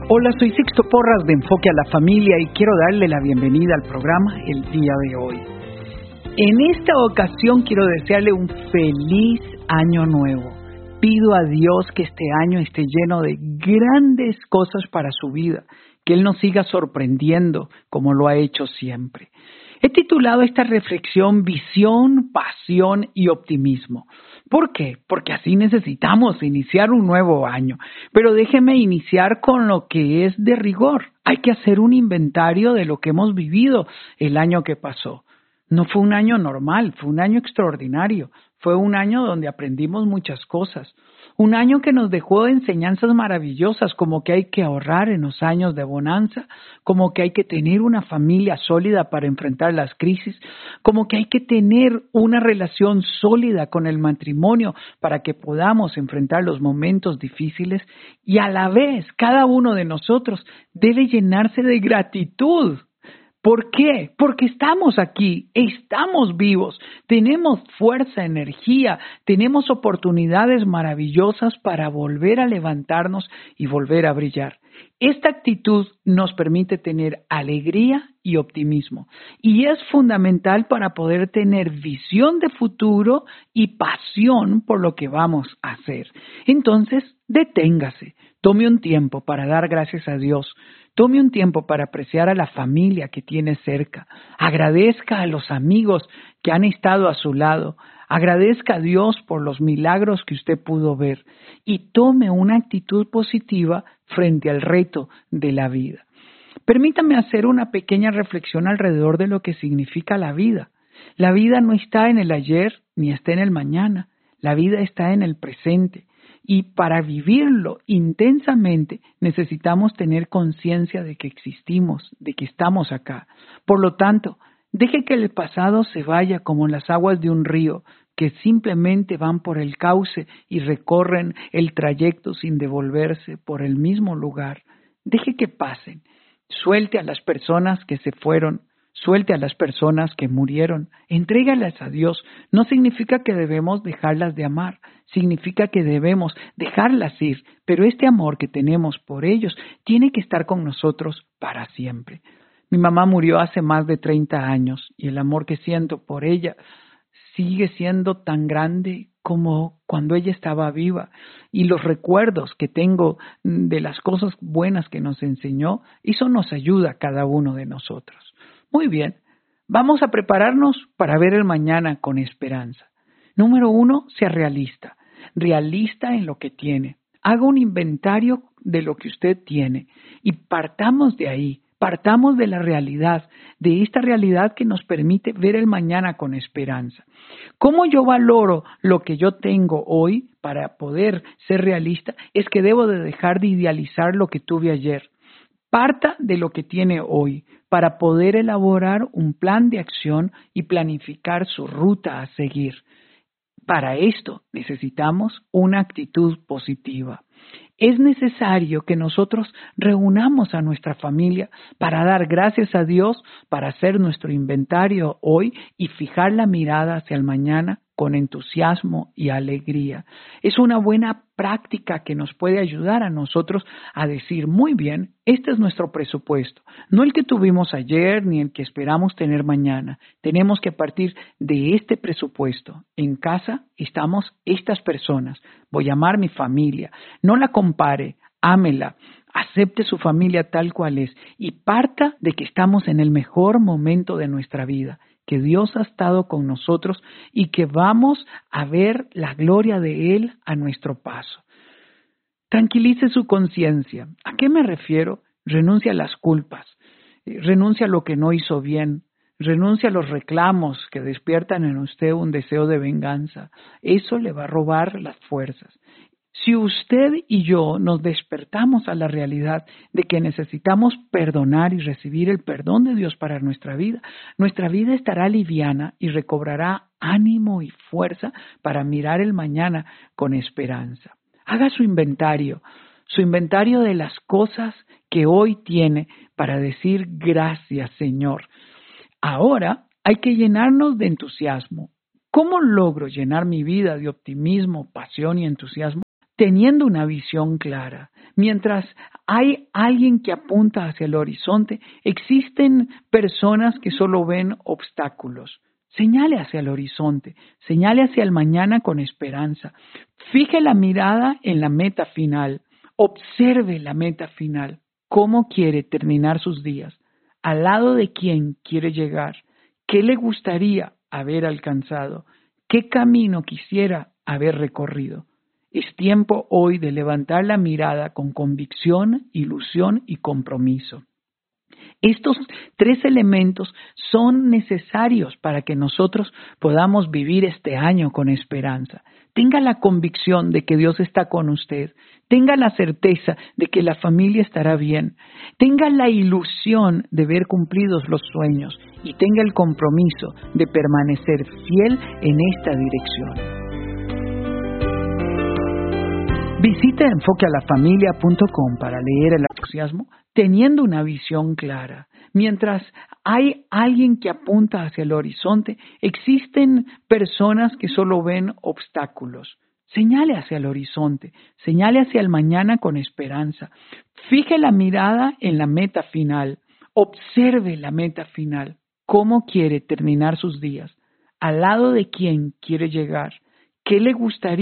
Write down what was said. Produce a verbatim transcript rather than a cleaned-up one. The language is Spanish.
Hola, soy Sixto Porras de Enfoque a la Familia y quiero darle la bienvenida al programa el día de hoy. En esta ocasión quiero desearle un feliz año nuevo. Pido a Dios que este año esté lleno de grandes cosas para su vida, que Él nos siga sorprendiendo como lo ha hecho siempre. He titulado esta reflexión Visión, Pasión y Optimismo. ¿Por qué? Porque así necesitamos iniciar un nuevo año. Pero déjeme iniciar con lo que es de rigor. Hay que hacer un inventario de lo que hemos vivido el año que pasó. No fue un año normal, fue un año extraordinario. Fue un año donde aprendimos muchas cosas. Un año que nos dejó enseñanzas maravillosas, como que hay que ahorrar en los años de bonanza, como que hay que tener una familia sólida para enfrentar las crisis, como que hay que tener una relación sólida con el matrimonio para que podamos enfrentar los momentos difíciles, y a la vez cada uno de nosotros debe llenarse de gratitud. ¿Por qué? Porque estamos aquí, estamos vivos, tenemos fuerza, energía, tenemos oportunidades maravillosas para volver a levantarnos y volver a brillar. Esta actitud nos permite tener alegría y optimismo y es fundamental para poder tener visión de futuro y pasión por lo que vamos a hacer. Entonces, deténgase, tome un tiempo para dar gracias a Dios. Tome un tiempo para apreciar a la familia que tiene cerca. Agradezca a los amigos que han estado a su lado. Agradezca a Dios por los milagros que usted pudo ver. Y tome una actitud positiva frente al reto de la vida. Permítame hacer una pequeña reflexión alrededor de lo que significa la vida. La vida no está en el ayer ni está en el mañana. La vida está en el presente. Y para vivirlo intensamente necesitamos tener conciencia de que existimos, de que estamos acá. Por lo tanto, deje que el pasado se vaya como las aguas de un río que simplemente van por el cauce y recorren el trayecto sin devolverse por el mismo lugar. Deje que pasen. Suelte a las personas que se fueron. Suelte a las personas que murieron, entrégalas a Dios. No significa que debemos dejarlas de amar, significa que debemos dejarlas ir, pero este amor que tenemos por ellos tiene que estar con nosotros para siempre. Mi mamá murió hace más de treinta años y el amor que siento por ella sigue siendo tan grande como cuando ella estaba viva, y los recuerdos que tengo de las cosas buenas que nos enseñó, eso nos ayuda a cada uno de nosotros. Muy bien, vamos a prepararnos para ver el mañana con esperanza. Número uno, sea realista. Realista en lo que tiene. Haga un inventario de lo que usted tiene y partamos de ahí. Partamos de la realidad, de esta realidad que nos permite ver el mañana con esperanza. ¿Cómo yo valoro lo que yo tengo hoy para poder ser realista? Es que debo de dejar de idealizar lo que tuve ayer. Parta de lo que tiene hoy para poder elaborar un plan de acción y planificar su ruta a seguir. Para esto necesitamos una actitud positiva. Es necesario que nosotros reunamos a nuestra familia para dar gracias a Dios, para hacer nuestro inventario hoy y fijar la mirada hacia el mañana con entusiasmo y alegría. Es una buena práctica que nos puede ayudar a nosotros a decir, muy bien, este es nuestro presupuesto, no el que tuvimos ayer ni el que esperamos tener mañana. Tenemos que partir de este presupuesto. En casa estamos estas personas. Voy a amar mi familia. No la compare, ámela. Acepte su familia tal cual es y parta de que estamos en el mejor momento de nuestra vida, que Dios ha estado con nosotros y que vamos a ver la gloria de Él a nuestro paso. Tranquilice su conciencia. ¿A qué me refiero? Renuncia a las culpas, renuncia a lo que no hizo bien, renuncia a los reclamos que despiertan en usted un deseo de venganza. Eso le va a robar las fuerzas. Si usted y yo nos despertamos a la realidad de que necesitamos perdonar y recibir el perdón de Dios para nuestra vida, nuestra vida estará liviana y recobrará ánimo y fuerza para mirar el mañana con esperanza. Haga su inventario, su inventario de las cosas que hoy tiene para decir gracias, Señor. Ahora hay que llenarnos de entusiasmo. ¿Cómo logro llenar mi vida de optimismo, pasión y entusiasmo? Teniendo una visión clara. Mientras hay alguien que apunta hacia el horizonte, existen personas que solo ven obstáculos. Señale hacia el horizonte, señale hacia el mañana con esperanza. Fije la mirada en la meta final. Observe la meta final. ¿Cómo quiere terminar sus días? ¿Al lado de quién quiere llegar? ¿Qué le gustaría haber alcanzado? ¿Qué camino quisiera haber recorrido? Es tiempo hoy de levantar la mirada con convicción, ilusión y compromiso. Estos tres elementos son necesarios para que nosotros podamos vivir este año con esperanza. Tenga la convicción de que Dios está con usted. Tenga la certeza de que la familia estará bien. Tenga la ilusión de ver cumplidos los sueños y tenga el compromiso de permanecer fiel en esta dirección. Visite enfoque a la familia punto com para leer el entusiasmo teniendo una visión clara. Mientras hay alguien que apunta hacia el horizonte, existen personas que solo ven obstáculos. Señale hacia el horizonte, señale hacia el mañana con esperanza. Fije la mirada en la meta final. Observe la meta final. ¿Cómo quiere terminar sus días? ¿Al lado de quién quiere llegar? ¿Qué le gustaría